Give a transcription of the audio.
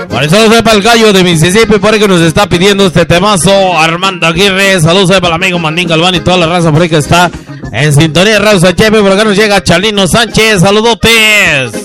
Por eso saludos para el gallo de Mississippi, por ahí que nos está pidiendo este temazo. Armando Aguirre, saludos para el amigo Mandín Galván y toda la raza por ahí que está en sintonía de Radio Chepe. Por acá nos llega Chalino Sánchez, saludotes.